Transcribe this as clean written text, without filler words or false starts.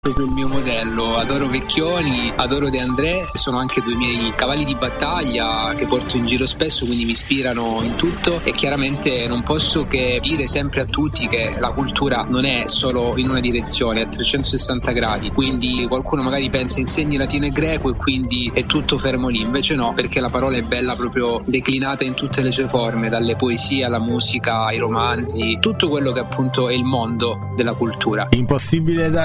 proprio il mio modello, adoro Vecchioni, adoro De André, sono anche due miei cavalli di battaglia che porto in giro spesso, quindi mi ispirano in tutto e chiaramente non posso che dire sempre a tutti che la cultura non è solo in una direzione, è a 360 gradi, quindi qualcuno magari pensa insegni latino e greco e quindi è tutto fermo lì, invece no, perché la parola è bella proprio declinata in tutte le sue forme, dalle poesie alla musica, ai romanzi, tutto quello che appunto è il mondo della cultura. Impossibile da